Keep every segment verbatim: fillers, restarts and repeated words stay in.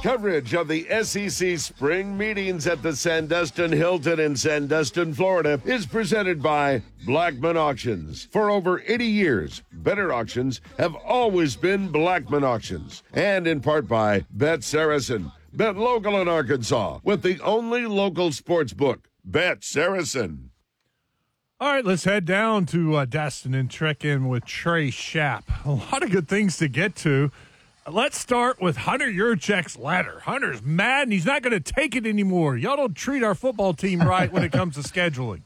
Coverage of the S E C spring meetings at the Sandustin Hilton in Sandustin, Florida is presented by Blackman Auctions. For over eighty years, better auctions have always been Blackman Auctions. And in part by Bet Saracen. Bet local in Arkansas with the only local sports book, Bet Saracen. All right, let's head down to uh, Destin and check in with Trey Schaap. A lot of good things to get to. Let's start with Hunter Yurachek's letter. Hunter's mad, and he's not going to take it anymore. Y'all don't treat our football team right when it comes to scheduling.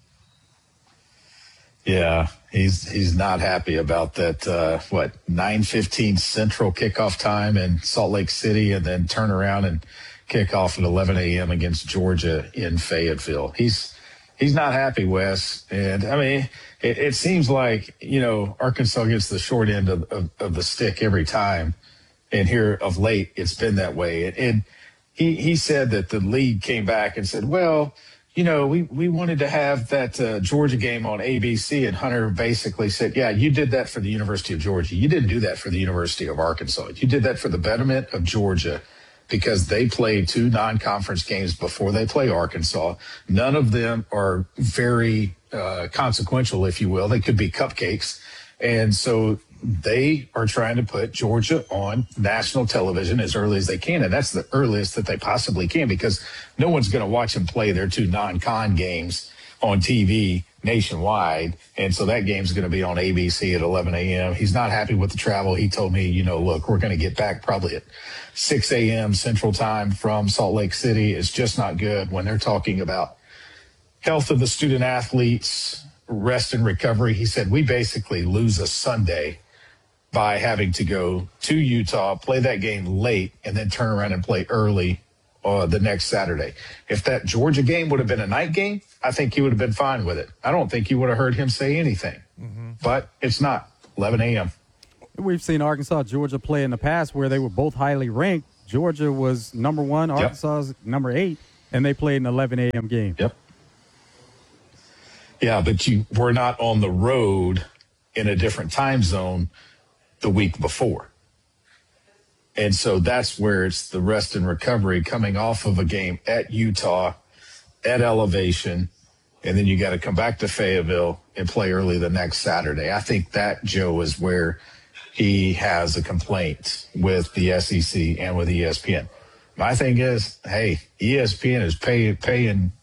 Yeah, he's he's not happy about that, uh, what, nine fifteen Central kickoff time in Salt Lake City, and then turn around and kick off at eleven a.m. against Georgia in Fayetteville. He's he's not happy, Wes. And, I mean, it, it seems like, you know, Arkansas gets the short end of, of, of the stick every time. And here of late, it's been that way. And, and he, he said that the league came back and said, well, you know, we, we wanted to have that uh, Georgia game on A B C. And Hunter basically said, yeah, you did that for the University of Georgia. You didn't do that for the University of Arkansas. You did that for the betterment of Georgia, because they play two non-conference games before they play Arkansas. None of them are very uh, consequential, if you will. They could be cupcakes. And so they are trying to put Georgia on national television as early as they can. And that's the earliest that they possibly can, because no one's going to watch them play their two non-con games on T V nationwide. And so that game's going to be on A B C at eleven a.m. He's not happy with the travel. He told me, you know, look, we're going to get back probably at six a.m. Central Time from Salt Lake City. It's just not good when they're talking about health of the student athletes, rest and recovery. He said, we basically lose a Sunday by having to go to Utah, play that game late, and then turn around and play early uh, the next Saturday. If that Georgia game would have been a night game, I think he would have been fine with it. I don't think you would have heard him say anything. Mm-hmm. But it's not. eleven a.m. We've seen Arkansas, Georgia play in the past where they were both highly ranked. Georgia was number one, Arkansas yep. number eight, and they played an eleven a.m. game. Yep. Yeah, but you were not on the road in a different time zone the week before. And so that's where it's the rest and recovery coming off of a game at Utah, at elevation, and then you got to come back to Fayetteville and play early the next Saturday. I think that, Joe, is where he has a complaint with the S E C and with E S P N. My thing is, hey, E S P N is pay, paying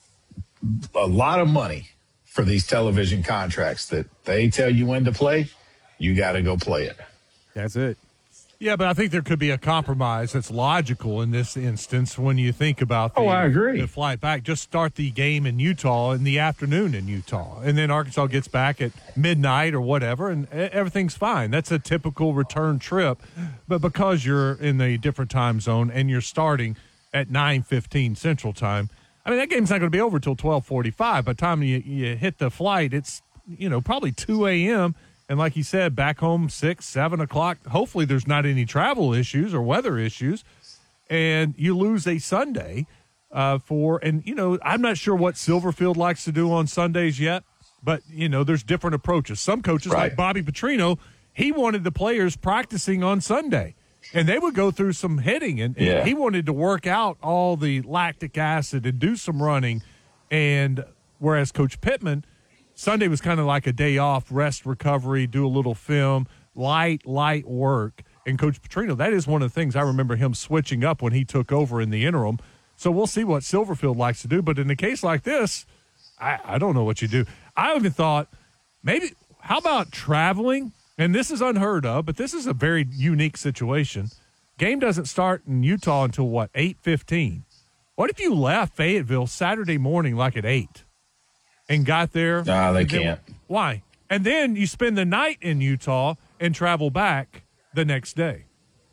a lot of money for these television contracts that they tell you when to play. You got to go play it. That's it. Yeah, but I think there could be a compromise that's logical in this instance when you think about the, oh, I agree. the flight back. Just start the game in Utah in the afternoon in Utah, and then Arkansas gets back at midnight or whatever, and everything's fine. That's a typical return trip. But because you're in a different time zone and you're starting at nine fifteen Central Time, I mean, that game's not going to be over till twelve forty-five. By the time you, you hit the flight, it's, you know, probably two a.m., and like you said, back home six, seven o'clock. Hopefully there's not any travel issues or weather issues. And you lose a Sunday uh, for, and, you know, I'm not sure what Silverfield likes to do on Sundays yet, but, you know, there's different approaches. Some coaches, right. like Bobby Petrino, he wanted the players practicing on Sunday. And they would go through some hitting, and, and yeah. he wanted to work out all the lactic acid and do some running. And whereas Coach Pittman, Sunday was kind of like a day off, rest, recovery, do a little film, light, light work. And Coach Petrino, that is one of the things I remember him switching up when he took over in the interim. So we'll see what Silverfield likes to do. But in a case like this, I, I don't know what you do. I even thought maybe, how about traveling? And this is unheard of, but this is a very unique situation. Game doesn't start in Utah until, what, eight fifteen? What if you left Fayetteville Saturday morning like at eight? And got there. No, they then, can't. Why? And then you spend the night in Utah and travel back the next day.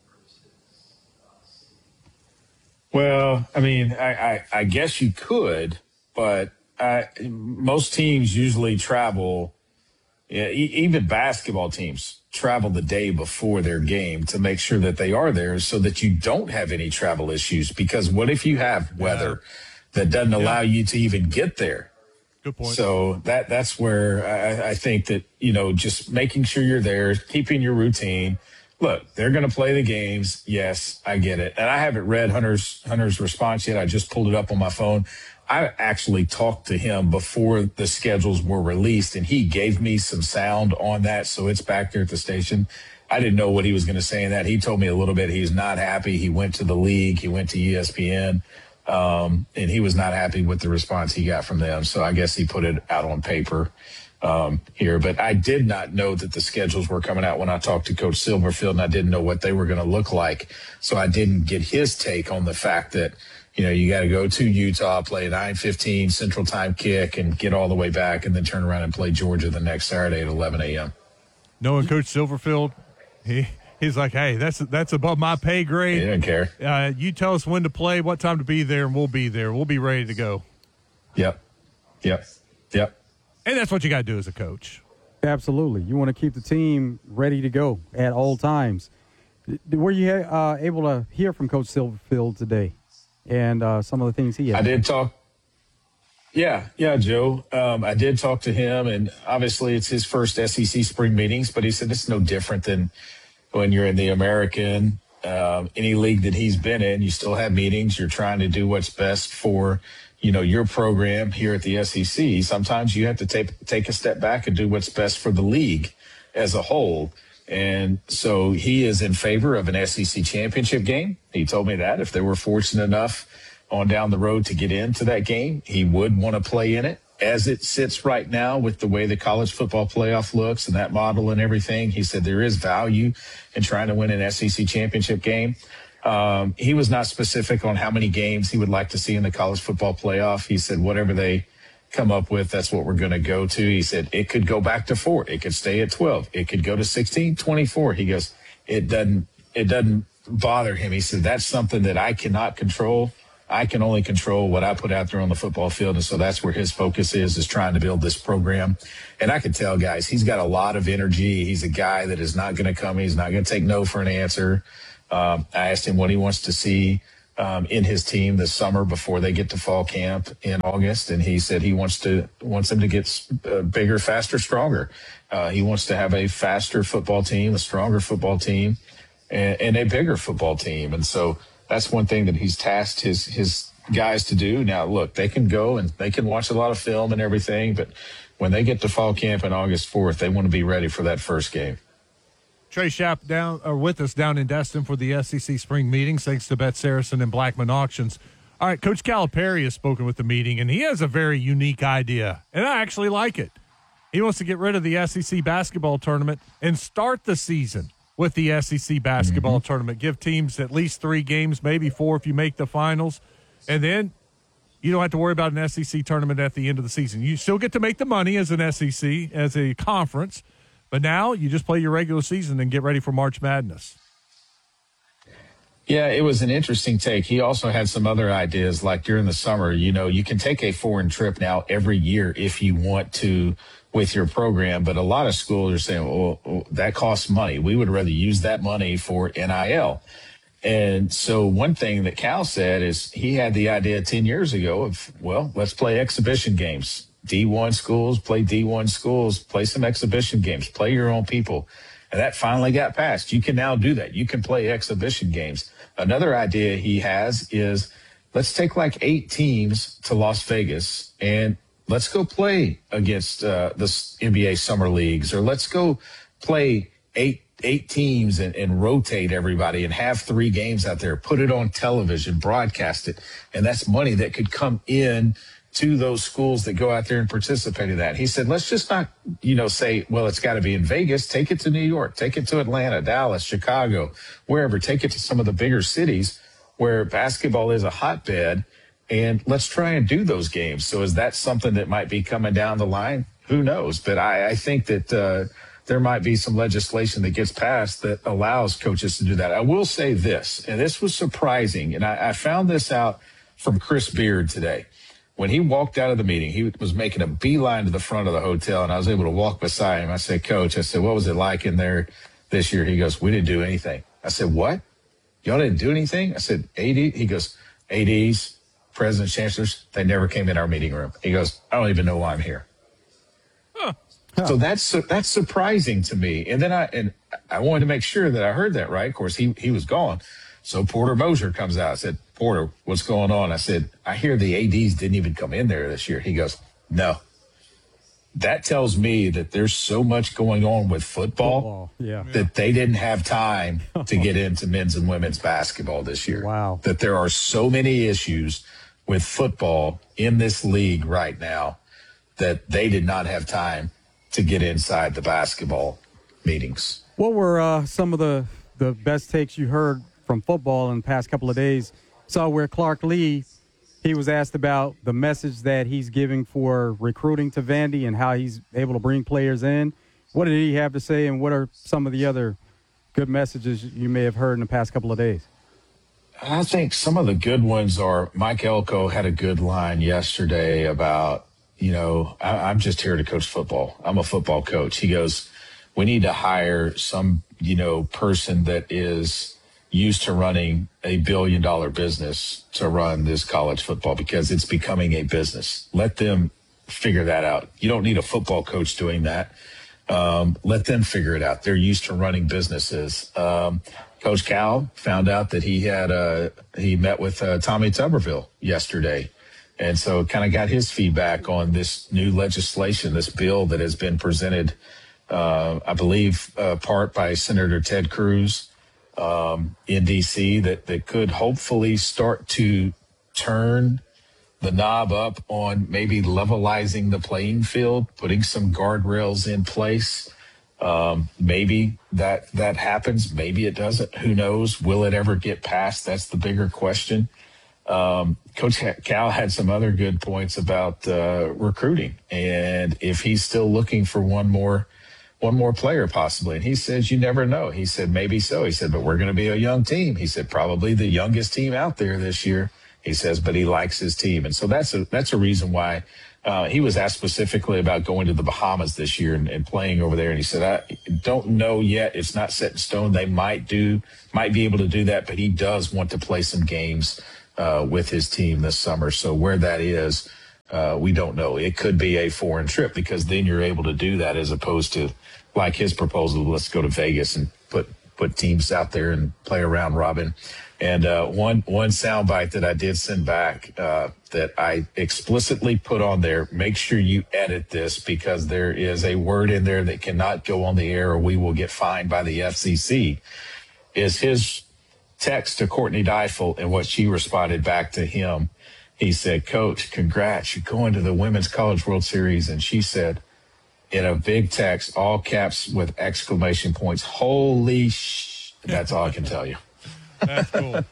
Well, I mean, I, I, I guess you could, but I, most teams usually travel, yeah, e- even basketball teams travel the day before their game to make sure that they are there so that you don't have any travel issues. Because what if you have weather yeah. that doesn't allow yeah. you to even get there? Good point. So that that's where I, I think that, you know, just making sure you're there, keeping your routine, look, they're going to play the games. Yes, I get it. And I haven't read Hunter's Hunter's response yet. I just pulled it up on my phone. I actually talked to him before the schedules were released, and he gave me some sound on that, so it's back there at the station. I didn't know what he was going to say in that. He told me a little bit. He's not happy. He went to the league. He went to E S P N, um, and he was not happy with the response he got from them. So I guess he put it out on paper um, here. But I did not know that the schedules were coming out when I talked to Coach Silverfield, and I didn't know what they were going to look like. So I didn't get his take on the fact that, you know, you got to go to Utah, play a nine fifteen Central Time kick, and get all the way back, and then turn around and play Georgia the next Saturday at eleven a.m. Knowing Coach Silverfield, he he's like, hey, that's that's above my pay grade. He didn't care. Uh, you tell us when to play, what time to be there, and we'll be there. We'll be ready to go. Yep. Yep. Yep. And that's what you got to do as a coach. Absolutely. You want to keep the team ready to go at all times. Were you uh, able to hear from Coach Silverfield today and uh, some of the things he had? I did talk. Yeah, yeah, Joe. Um, I did talk to him, and obviously it's his first S E C spring meetings, but he said it's no different than when you're in the American, um, any league that he's been in. You still have meetings. You're trying to do what's best for, you know, your program here at the S E C. Sometimes you have to take take a step back and do what's best for the league as a whole. And so he is in favor of an S E C championship game. He told me that if they were fortunate enough on down the road to get into that game, he would want to play in it. As it sits right now with the way the college football playoff looks and that model and everything, he said there is value in trying to win an S E C championship game. Um, he was not specific on how many games he would like to see in the college football playoff. He said whatever they come up with, that's what we're going to go to. He said it could go back to four. It could stay at twelve. It could go to sixteen, twenty-four. He goes, it doesn't, it doesn't bother him. He said, that's something that I cannot control. I can only control what I put out there on the football field. And so that's where his focus is, is trying to build this program. And I can tell, guys, he's got a lot of energy. He's a guy that is not going to come. He's not going to take no for an answer. Um, I asked him what he wants to see um, in his team this summer before they get to fall camp in August. And he said he wants to wants them to get uh, bigger, faster, stronger. Uh, he wants to have a faster football team, a stronger football team, and, and a bigger football team. And so that's one thing that he's tasked his his guys to do. Now, look, they can go and they can watch a lot of film and everything, but when they get to fall camp on August fourth, they want to be ready for that first game. Trey Schapp down or with us down in Destin for the S E C spring meetings, thanks to Bet Saracen and Blackman Auctions. All right, Coach Calipari has spoken with the meeting, and he has a very unique idea, and I actually like it. He wants to get rid of the S E C basketball tournament and start the season with the S E C basketball mm-hmm. tournament. Give teams at least three games, maybe four if you make the finals. And then you don't have to worry about an S E C tournament at the end of the season. You still get to make the money as an S E C, as a conference, but now you just play your regular season and get ready for March Madness. Yeah, it was an interesting take. He also had some other ideas, like during the summer, you know, you can take a foreign trip now every year if you want to with your program, but a lot of schools are saying, well, that costs money. We would rather use that money for N I L. And so one thing that Cal said is he had the idea ten years ago of, well, let's play exhibition games. D one schools, play D one schools, play some exhibition games, play your own people. And that finally got passed. You can now do that. You can play exhibition games. Another idea he has is let's take like eight teams to Las Vegas and let's go play against uh, the N B A summer leagues, or let's go play eight eight teams and, and rotate everybody and have three games out there, put it on television, broadcast it. And that's money that could come in to those schools that go out there and participate in that. He said, let's just not, you know, say, well, it's got to be in Vegas. Take it to New York, take it to Atlanta, Dallas, Chicago, wherever. Take it to some of the bigger cities where basketball is a hotbed, and let's try and do those games. So is that something that might be coming down the line? Who knows? But I, I think that uh, there might be some legislation that gets passed that allows coaches to do that. I will say this, and this was surprising, and I, I found this out from Chris Beard today. When he walked out of the meeting, he was making a beeline to the front of the hotel, and I was able to walk beside him. I said, Coach, I said, what was it like in there this year? He goes, we didn't do anything. I said, what? Y'all didn't do anything? I said, A D? He goes, A Ds, presidents, chancellors, they never came in our meeting room. He goes, I don't even know why I'm here. Huh. So that's that's surprising to me. And then I and I wanted to make sure that I heard that right. Of course, he, he was gone. So Porter Moser comes out. I said, Porter, what's going on? I said, I hear the A Ds didn't even come in there this year. He goes, no. That tells me that there's so much going on with football, football yeah. that they didn't have time to get into men's and women's basketball this year. Wow. That there are so many issues with football in this league right now that they did not have time to get inside the basketball meetings. What were uh, some of the, the best takes you heard from football in the past couple of days? Saw where Clark Lee, he was asked about the message that he's giving for recruiting to Vandy and how he's able to bring players in. What did he have to say, and what are some of the other good messages you may have heard in the past couple of days? I think some of the good ones are Mike Elko had a good line yesterday about, you know, I, I'm just here to coach football. I'm a football coach. He goes, we need to hire some, you know, person that is used to running a billion dollar business to run this college football because it's becoming a business. Let them figure that out. You don't need a football coach doing that. Um, let them figure it out. They're used to running businesses. Um, Coach Cal found out that he had uh, he met with uh, Tommy Tuberville yesterday. And so kind of got his feedback on this new legislation, this bill that has been presented, uh, I believe, uh, part by Senator Ted Cruz um, in D C that, that could hopefully start to turn the knob up on maybe levelizing the playing field, putting some guardrails in place. Um, maybe that that happens. Maybe it doesn't. Who knows? Will it ever get passed? That's the bigger question. Um, Coach Cal had some other good points about uh, recruiting, and if he's still looking for one more one more player possibly. And he says, you never know. He said, maybe so. He said, but we're going to be a young team. He said, probably the youngest team out there this year. He says, but he likes his team. And so that's a, that's a reason why uh, he was asked specifically about going to the Bahamas this year and, and playing over there. And he said, I don't know yet. It's not set in stone. They might do, might be able to do that, but he does want to play some games uh, with his team this summer. So where that is, uh, we don't know. It could be a foreign trip because then you're able to do that as opposed to like his proposal, let's go to Vegas and put, put teams out there and play around robin. And uh, one one soundbite that I did send back uh, that I explicitly put on there, make sure you edit this because there is a word in there that cannot go on the air or we will get fined by the F C C, is his text to Courtney Deifel and what she responded back to him. He said, Coach, congrats, you're going to the Women's College World Series. And she said, in a big text, all caps with exclamation points, holy sh. That's all I can tell you. That's cool.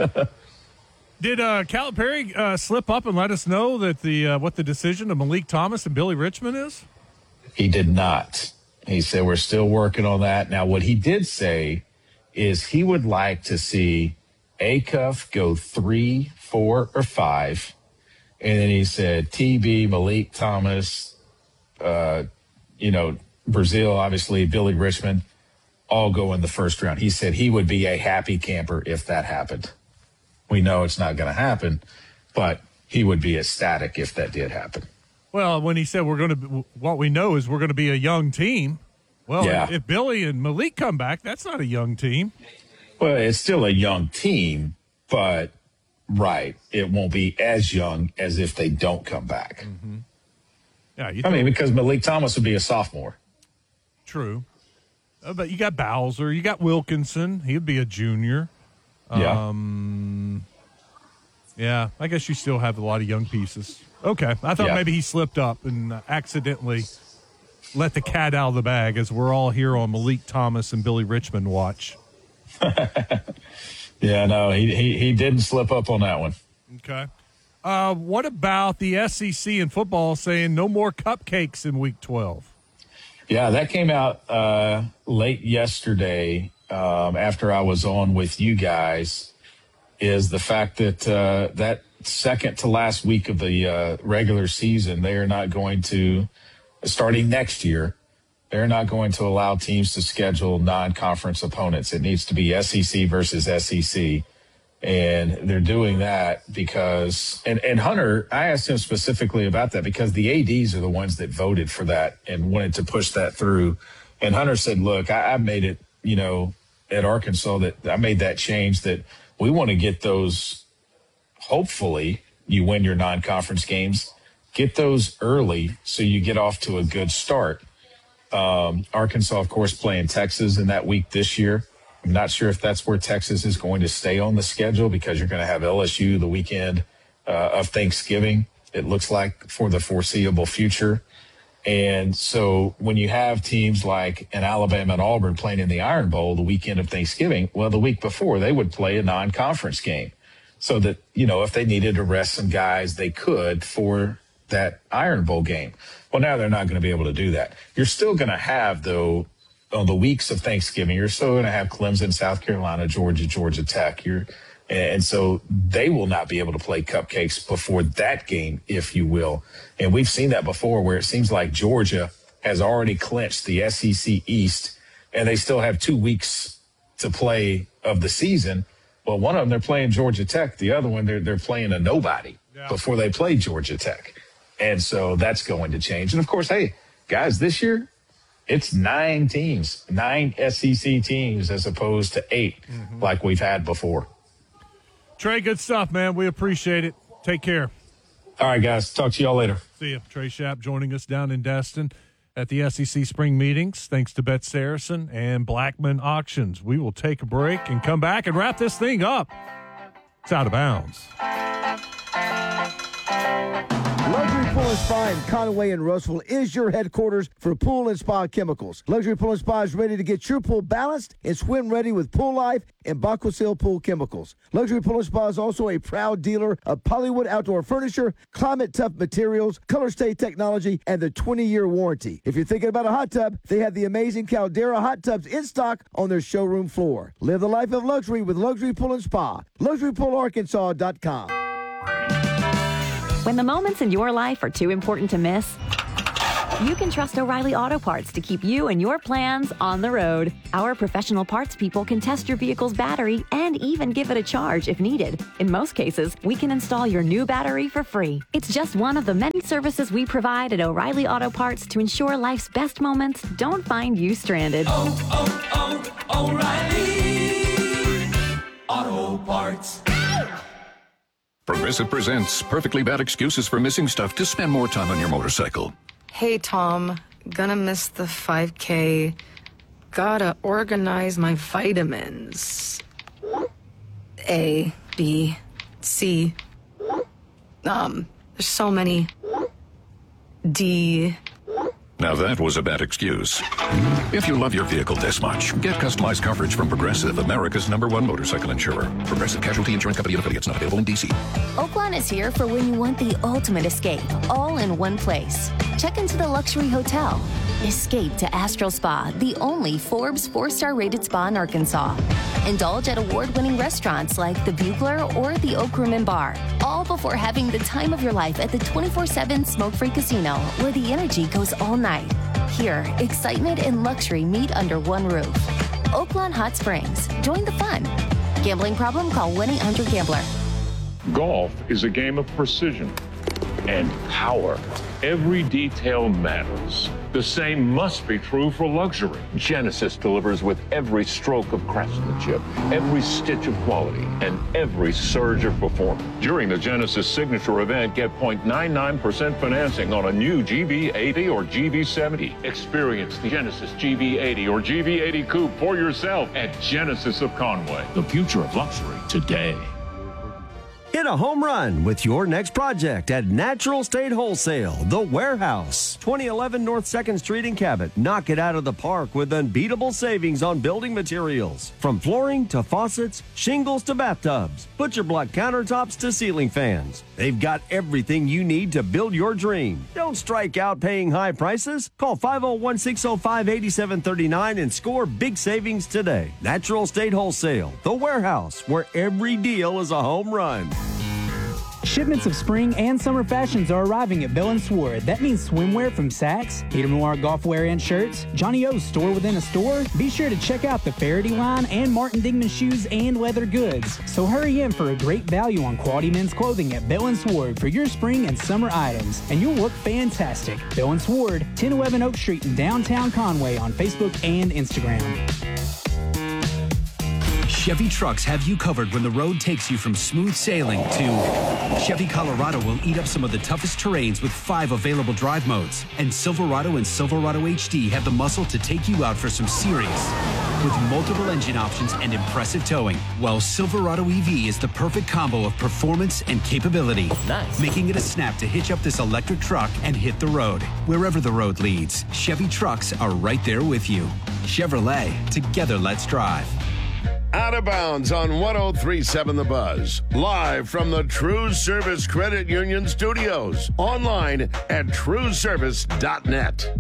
Did uh, Calipari uh, slip up and let us know that the uh, what the decision of Malik Thomas and Billy Richmond is? He did not. He said we're still working on that. Now, what he did say is he would like to see Acuff go three, four, or five. And then he said T B, Malik Thomas, uh, you know, Brazil, obviously, Billy Richmond, all go in the first round. He said he would be a happy camper if that happened. We know it's not going to happen, but he would be ecstatic if that did happen. Well, when he said we're going to, what we know is we're going to be a young team. Well, yeah. if, if Billy and Malik come back, that's not a young team. Well, it's still a young team, but right, it won't be as young as if they don't come back. Mm-hmm. Yeah, you I mean, because Malik Thomas would be a sophomore. True. Uh, but you got Bowser, you got Wilkinson. He'd be a junior. Yeah. Um, yeah, I guess you still have a lot of young pieces. Okay. I thought yeah. maybe he slipped up and uh, accidentally let the cat out of the bag as we're all here on Malik Thomas and Billy Richmond watch. yeah, no, he, he, he didn't slip up on that one. Okay. Uh, what about the S E C in football saying no more cupcakes in week twelve? Yeah, that came out uh, late yesterday um, after I was on with you guys, is the fact that uh, that second to last week of the uh, regular season, they are not going to, starting next year, they're not going to allow teams to schedule non-conference opponents. It needs to be S E C versus S E C. And they're doing that because, and, and Hunter, I asked him specifically about that because the A Ds are the ones that voted for that and wanted to push that through. And Hunter said, look, I, I made it you know, at Arkansas that I made that change that we want to get those. Hopefully you win your non-conference games, get those early so you get off to a good start. Um, Arkansas, of course, playing Texas in that week this year. I'm not sure if that's where Texas is going to stay on the schedule because you're going to have L S U the weekend uh, of Thanksgiving, it looks like, for the foreseeable future. And so when you have teams like an Alabama and Auburn playing in the Iron Bowl the weekend of Thanksgiving, well, the week before they would play a non-conference game so that, you know, if they needed to rest some guys, they could for that Iron Bowl game. Well, now they're not going to be able to do that. You're still going to have, though, on the weeks of Thanksgiving, you're still going to have Clemson, South Carolina, Georgia, Georgia Tech. You're, and so they will not be able to play cupcakes before that game, if you will. And we've seen that before where it seems like Georgia has already clinched the S E C East, and they still have two weeks to play of the season. Well, one of them, they're playing Georgia Tech. The other one, they're, they're playing a nobody yeah. before they play Georgia Tech. And so that's going to change. And, of course, hey, guys, this year, it's nine teams, nine S E C teams as opposed to eight mm-hmm. like we've had before. Trey, good stuff, man. We appreciate it. Take care. All right, guys. Talk to y'all later. See ya. Trey Schaap joining us down in Destin at the S E C Spring Meetings. Thanks to Bet Saracen and Blackman Auctions. We will take a break and come back and wrap this thing up. It's Out of Bounds. Luxury Pool and Spa in Conway and Russell is your headquarters for pool and spa chemicals. Luxury Pool and Spa is ready to get your pool balanced and swim ready with Pool Life and Baquasil Pool Chemicals. Luxury Pool and Spa is also a proud dealer of Polywood Outdoor Furniture, Climate Tough Materials, Color Stay Technology, and the twenty-year warranty. If you're thinking about a hot tub, they have the amazing Caldera hot tubs in stock on their showroom floor. Live the life of luxury with Luxury Pool and Spa. luxury pool arkansas dot com. When the moments in your life are too important to miss, you can trust O'Reilly Auto Parts to keep you and your plans on the road. Our professional parts people can test your vehicle's battery and even give it a charge if needed. In most cases, we can install your new battery for free. It's just one of the many services we provide at O'Reilly Auto Parts to ensure life's best moments don't find you stranded. Oh, oh, oh, O'Reilly Auto Parts. Progressive presents Perfectly Bad Excuses for Missing Stuff to spend more time on your motorcycle. Hey, Tom. Gonna miss the five K. Gotta organize my vitamins. A, B, C. Um, there's so many. D. Now that was a bad excuse. If you love your vehicle this much, get customized coverage from Progressive, America's number one motorcycle insurer. Progressive Casualty Insurance Company and affiliates, not available in D C. Oaklawn is here for when you want the ultimate escape, all in one place. Check into the luxury hotel. Escape to Astral Spa, the only Forbes four-star rated spa in Arkansas. Indulge at award-winning restaurants like the Bugler or the Oak Room and Bar, all before having the time of your life at the twenty-four seven smoke-free casino, where the energy goes all night. Here, excitement and luxury meet under one roof. Oaklawn Hot Springs. Join the fun. Gambling problem? Call one eight hundred gambler. Golf is a game of precision and power. Every detail matters. The same must be true for luxury. Genesis delivers with every stroke of craftsmanship, every stitch of quality, and every surge of performance. During the Genesis Signature event, get zero point nine nine percent financing on a new G V eighty or G V seventy. Experience the Genesis G V eighty or G V eighty Coupe for yourself at Genesis of Conway. The future of luxury today. Hit a home run with your next project at Natural State Wholesale, The Warehouse, twenty eleven North second Street in Cabot. Knock it out of the park with unbeatable savings on building materials. From flooring to faucets, shingles to bathtubs, butcher block countertops to ceiling fans. They've got everything you need to build your dream. Don't strike out paying high prices. Call five oh one, six oh five, eight seven three nine and score big savings today. Natural State Wholesale, The Warehouse, where every deal is a home run. Shipments of spring and summer fashions are arriving at Bell and Sword. That means swimwear from Saks, Peter Noir golf wear and shirts, Johnny O's store within a store. Be sure to check out the Faraday line and Martin Dingman shoes and leather goods. So hurry in for a great value on quality men's clothing at Bell and Sword for your spring and summer items, and you'll look fantastic. Bell and Sword, ten eleven Oak Street in downtown Conway on Facebook and Instagram. Chevy trucks have you covered when the road takes you from smooth sailing to Chevy Colorado will eat up some of the toughest terrains with five available drive modes. And Silverado and Silverado H D have the muscle to take you out for some serious with multiple engine options and impressive towing. While Silverado E V is the perfect combo of performance and capability, nice. Making it a snap to hitch up this electric truck and hit the road. Wherever the road leads, Chevy trucks are right there with you. Chevrolet, together let's drive. Out of Bounds on one oh three point seven The Buzz. Live from the True Service Credit Union Studios. Online at true service dot net.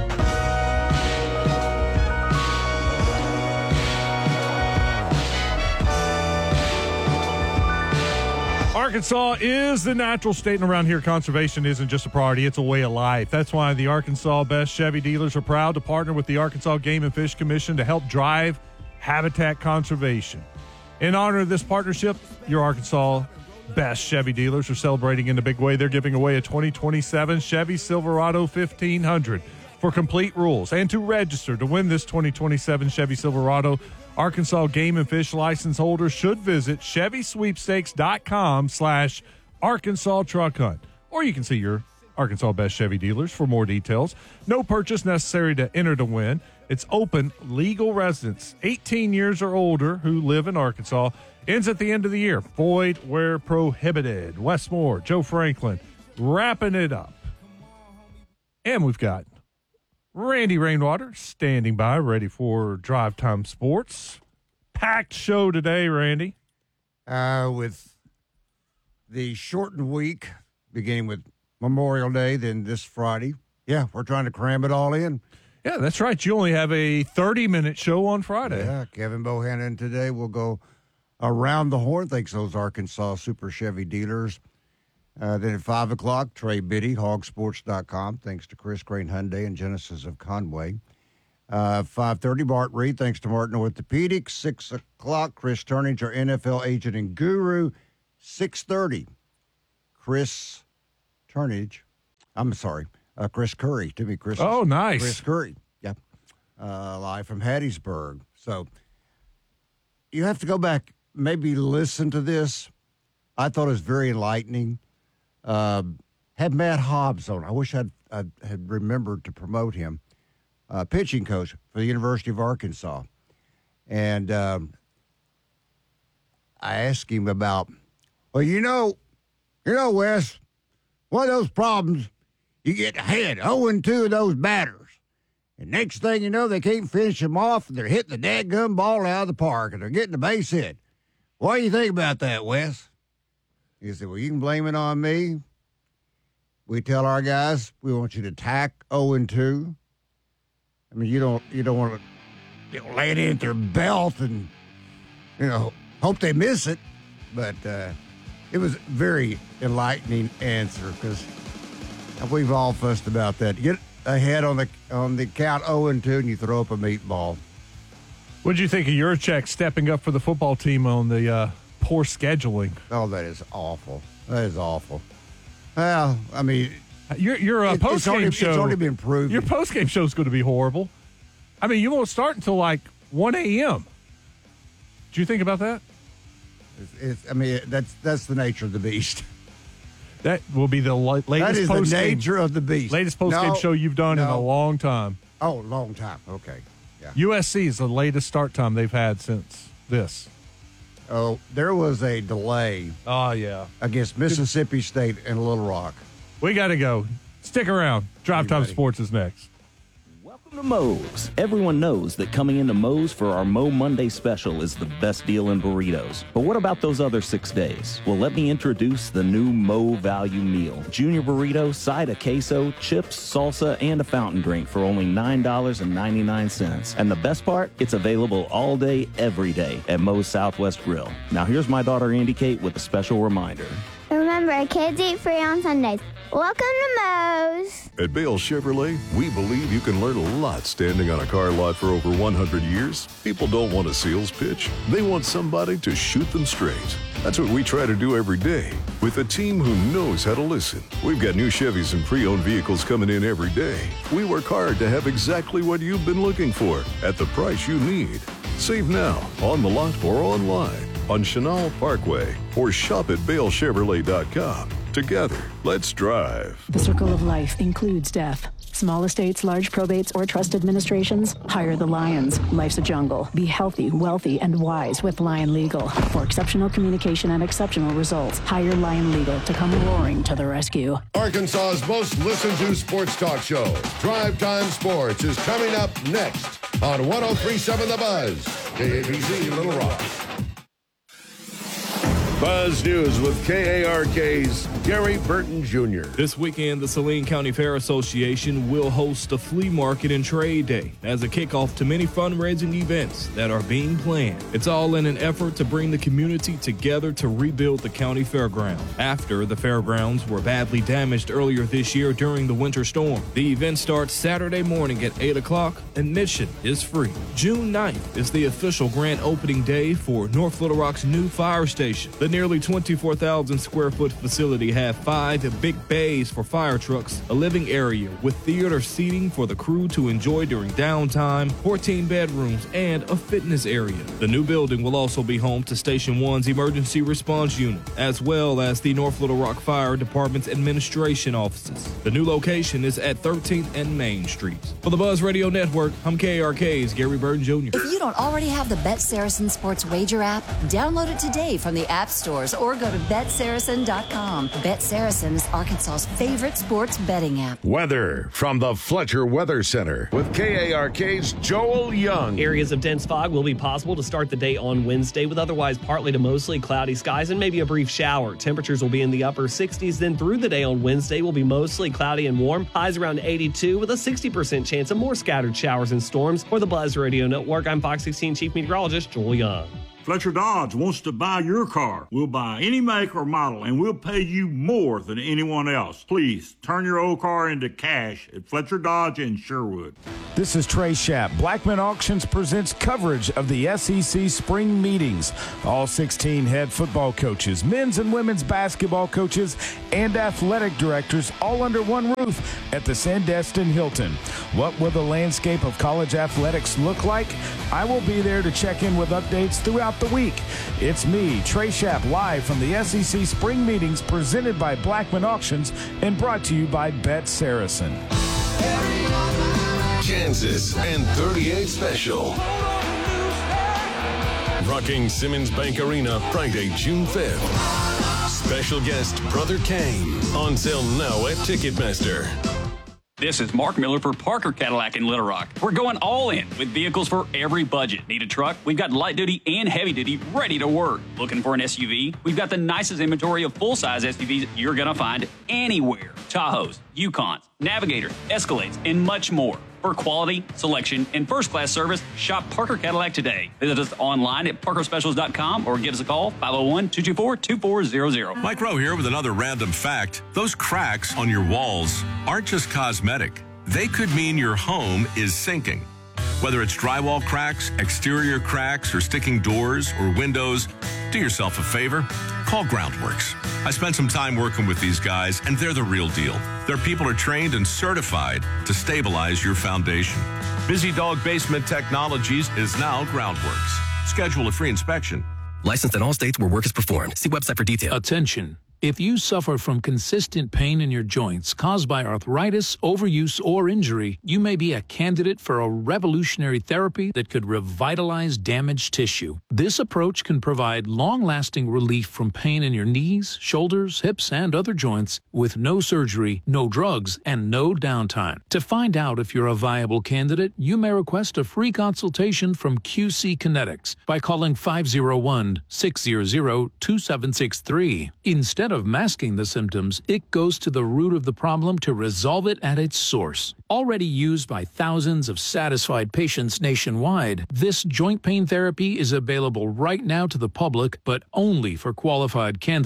Arkansas is the natural state, and around here, conservation isn't just a priority, it's a way of life. That's why the Arkansas Best Chevy dealers are proud to partner with the Arkansas Game and Fish Commission to help drive habitat conservation. In honor of this partnership, your Arkansas Best Chevy dealers are celebrating in a big way. They're giving away a twenty twenty-seven Chevy Silverado fifteen hundred. For complete rules and to register to win this twenty twenty-seven Chevy Silverado, Arkansas Game and Fish license holders should visit Chevy Sweepstakes dot com slash Arkansas Truck Hunt. Or you can see your Arkansas Best Chevy dealers for more details. No purchase necessary to enter to win. It's open. Legal residents eighteen years or older who live in Arkansas. Ends at the end of the year. Void where prohibited. Westmore, Joe Franklin, wrapping it up. And we've got Randy Rainwater standing by, ready for Drive Time Sports. Packed show today, Randy. Uh, with the shortened week, beginning with Memorial Day, then this Friday. Yeah, we're trying to cram it all in. Yeah, that's right. You only have a thirty-minute show on Friday. Yeah, Kevin Bohannon today will go around the horn, thanks to those Arkansas Super Chevy dealers. Uh, then at five o'clock, Trey Biddy, hog sports dot com, thanks to Chris Crane Hyundai and Genesis of Conway. Uh, five thirty, Bart Reed, thanks to Martin Orthopedics. six o'clock, Chris Turnage, our N F L agent and guru. six thirty, Chris Turnage. I'm sorry, uh, Chris Curry. To me, Chris. Oh, nice. Chris Curry, yeah. Uh, live from Hattiesburg. So you have to go back, maybe listen to this. I thought it was very enlightening. Uh, had Matt Hobbs on. I wish I'd, I had remembered to promote him. Uh, pitching coach for the University of Arkansas. And um, I asked him about, well, you know, you know, Wes, one of those problems, you get ahead, oh and two of those batters. And next thing you know, they can't finish them off, and they're hitting the dadgum ball out of the park, and they're getting the base hit. What do you think about that, Wes? He said, well, you can blame it on me. We tell our guys we want you to tack oh and two. I mean, you don't you don't want to you know, lay it in their belt and, you know, hope they miss it. But uh, it was a very enlightening answer because we've all fussed about that. Get ahead on the on the count oh and two and you throw up a meatball. What did you think of Yurchek stepping up for the football team on the uh, poor scheduling? Oh, that is awful. That is awful. Well, I mean, your your uh, post game show. It's already been proven. Your post game show is going to be horrible. I mean, you won't start until like one a.m. Did you think about that? It's, it's, I mean, that's that's the nature of the beast. That will be the latest. That is post the nature of the beast. Latest post game no, show you've done no. in a long time. Oh, long time. Okay. Yeah. U S C is the latest start time they've had since this. Oh, there was a delay. Oh, yeah. Against Mississippi State and Little Rock. We got to go. Stick around. Drive Time Sports is next. Welcome to Moe's. Everyone knows that coming into Moe's for our Mo Monday special is the best deal in burritos. But what about those other six days? Well, let me introduce the new Mo Value Meal. Junior burrito, side of queso, chips, salsa, and a fountain drink for only nine dollars and ninety-nine cents. And the best part, it's available all day, every day at Moe's Southwest Grill. Now here's my daughter Andy Kate with a special reminder. Remember, kids eat free on Sundays. Welcome to Moe's. At Bale Chevrolet, we believe you can learn a lot standing on a car lot for over one hundred years. People don't want a sales pitch. They want somebody to shoot them straight. That's what we try to do every day with a team who knows how to listen. We've got new Chevys and pre-owned vehicles coming in every day. We work hard to have exactly what you've been looking for at the price you need. Save now, on the lot or online, on Chenal Parkway, or shop at Bale Chevrolet dot com. Together, let's drive. The circle of life includes death. Small estates, large probates, or trust administrations? Hire the Lions. Life's a jungle. Be healthy, wealthy, and wise with Lion Legal. For exceptional communication and exceptional results, hire Lion Legal to come roaring to the rescue. Arkansas's most listened to sports talk show, Drive Time Sports, is coming up next on one oh three point seven The Buzz, K A B C Little Rock. Buzz News with K A R K's Gary Burton Junior This weekend, the Saline County Fair Association will host a flea market and trade day as a kickoff to many fundraising events that are being planned. It's all in an effort to bring the community together to rebuild the county fairground after the fairgrounds were badly damaged earlier this year during the winter storm. The event starts Saturday morning at eight o'clock. Admission is free. June ninth is the official grand opening day for North Little Rock's new fire station. The nearly twenty-four thousand square foot facility have five big bays for fire trucks, a living area with theater seating for the crew to enjoy during downtime, fourteen bedrooms, and a fitness area. The new building will also be home to Station one's Emergency Response Unit, as well as the North Little Rock Fire Department's administration offices. The new location is at thirteenth and Main Street. For the Buzz Radio Network, I'm K A R K's Gary Burton Junior If you don't already have the Bet Saracen Sports Wager app, download it today from the App Stores or go to bet saracen dot com. Bet Saracen is Arkansas's favorite sports betting app. Weather from the Fletcher Weather Center with K A R K's Joel Young. Areas of dense fog will be possible to start the day on Wednesday with otherwise partly to mostly cloudy skies and maybe a brief shower. Temperatures will be in the upper sixties. Then through the day on Wednesday will be mostly cloudy and warm. Highs around eighty-two with a sixty percent chance of more scattered showers and storms. For the Buzz Radio Network, I'm Fox sixteen Chief Meteorologist Joel Young. Fletcher Dodge wants to buy your car. We'll buy any make or model, and we'll pay you more than anyone else. Please turn your old car into cash at Fletcher Dodge in Sherwood. This is Trey Schapp. Blackman Auctions presents coverage of the S E C spring meetings. All sixteen head football coaches, men's and women's basketball coaches, and athletic directors all under one roof at the Sandestin Hilton. What will the landscape of college athletics look like? I will be there to check in with updates throughout the week. It's me, Trey Schapp, live from the S E C spring meetings presented by Blackman Auctions and brought to you by Bet Saracen. Kansas and thirty-eight Special. Rocking Simmons Bank Arena Friday, June fifth. Special guest Brother Kane. On sale now at Ticketmaster. This is Mark Miller for Parker Cadillac in Little Rock. We're going all in with vehicles for every budget. Need a truck? We've got light duty and heavy duty ready to work. Looking for an S U V? We've got the nicest inventory of full-size S U Vs you're going to find anywhere. Tahoes, Yukons, Navigators, Escalades, and much more. For quality, selection, and first-class service, shop Parker Cadillac today. Visit us online at parker specials dot com or give us a call, five oh one, two two four, two four zero zero. Mike Rowe here with another random fact. Those cracks on your walls aren't just cosmetic. They could mean your home is sinking. Whether it's drywall cracks, exterior cracks, or sticking doors or windows, do yourself a favor. Call Groundworks. I spent some time working with these guys, and they're the real deal. Their people are trained and certified to stabilize your foundation. Busy Dog Basement Technologies is now Groundworks. Schedule a free inspection. Licensed in all states where work is performed. See website for details. Attention. If you suffer from consistent pain in your joints caused by arthritis, overuse, or injury, you may be a candidate for a revolutionary therapy that could revitalize damaged tissue. This approach can provide long-lasting relief from pain in your knees, shoulders, hips, and other joints with no surgery, no drugs, and no downtime. To find out if you're a viable candidate, you may request a free consultation from Q C Kinetics by calling five oh one, six hundred, two seven six three. Instead of masking the symptoms, it goes to the root of the problem to resolve it at its source. Already used by thousands of satisfied patients nationwide, this joint pain therapy is available right now to the public, but only for qualified candidates.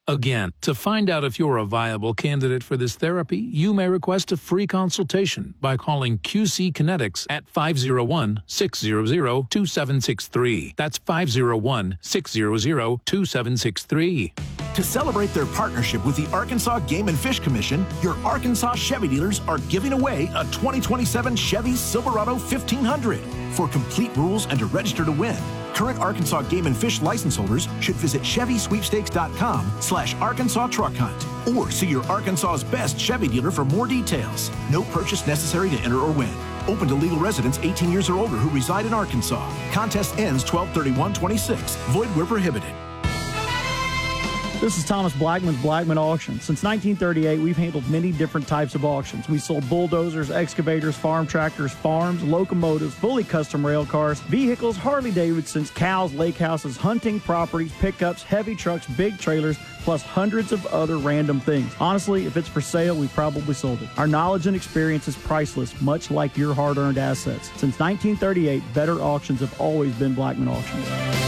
Again, to find out if you're a viable candidate for this therapy, you may request a free consultation by calling Q C Kinetics at five oh one, six hundred, two seven six three. That's five oh one, six hundred, two seven six three. To celebrate their partnership with the Arkansas Game and Fish Commission, your Arkansas Chevy dealers are giving away a twenty twenty-seven Chevy Silverado fifteen hundred. For complete rules and to register to win, current Arkansas Game and Fish license holders should visit Chevy Sweepstakes dot com slash Arkansas Truck Hunt or see your Arkansas's best Chevy dealer for more details. No purchase necessary to enter or win. Open to legal residents eighteen years or older who reside in Arkansas. Contest ends twelve thirty-one twenty-six. Void where prohibited. This is Thomas Blackman with Blackman Auctions. Since nineteen thirty-eight, we've handled many different types of auctions. We sold bulldozers, excavators, farm tractors, farms, locomotives, fully custom rail cars, vehicles, Harley-Davidsons, cows, lake houses, hunting properties, pickups, heavy trucks, big trailers, plus hundreds of other random things. Honestly, if it's for sale, we probably sold it. Our knowledge and experience is priceless, much like your hard-earned assets. Since nineteen thirty-eight, better auctions have always been Blackman Auctions.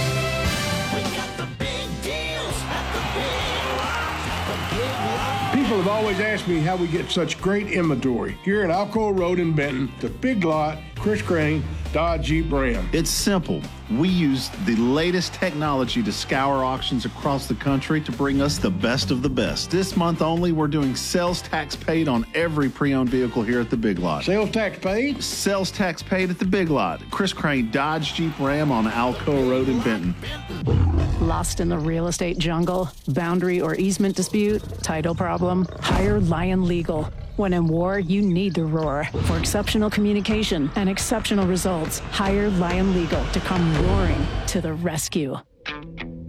People have always asked me how we get such great inventory. Here at Alcoa Road in Benton, the Big Lot, Chris Crane, Dodge Jeep Ram. It's simple. We use the latest technology to scour auctions across the country to bring us the best of the best. This month only, we're doing sales tax paid on every pre-owned vehicle here at the Big Lot. Sales tax paid? Sales tax paid at the Big Lot. Chris Crane, Dodge Jeep Ram on Alcoa Road in Benton. Lost in the real estate jungle? Boundary or easement dispute? Title problem? Hire Lion Legal. When in war, you need to roar. For exceptional communication and exceptional results, hire Lion Legal to come roaring to the rescue.